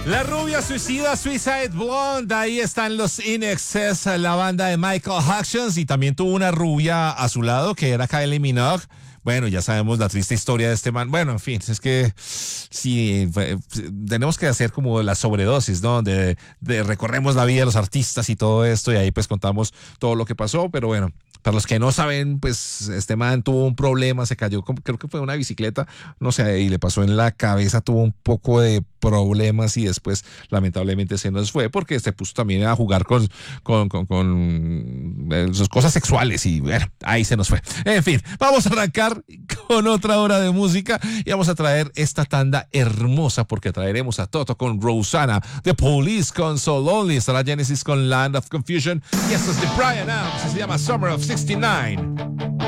La rubia suicida, Suicide Blonde, ahí están los In Excess, la banda de Michael Hutchence, y también tuvo una rubia a su lado que era Kylie Minogue. Bueno, ya sabemos la triste historia de este man. Bueno, en fin, es que sí, tenemos que hacer como la sobredosis, ¿no? Donde recorremos la vida de los artistas y todo esto, y ahí pues contamos todo lo que pasó, pero bueno. Para los que no saben, pues este man tuvo un problema, se cayó, creo que fue una bicicleta, no sé, y le pasó en la cabeza, tuvo un poco de problemas y después lamentablemente se nos fue porque se puso también a jugar con sus cosas sexuales y bueno, ahí se nos fue. En fin, vamos a arrancar con otra hora de música y vamos a traer esta tanda hermosa porque traeremos a Toto con Rosanna, The Police con So Lonely, estará Genesis con Land of Confusion y esto es de Bryan Adams, se llama Summer of 69.